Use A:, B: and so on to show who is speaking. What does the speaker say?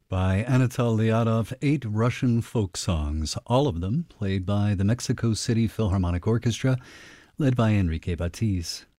A: By Anatol Lyadov, 8 Russian folk songs, all of them played by the Mexico City Philharmonic Orchestra, led by Enrique Batiz.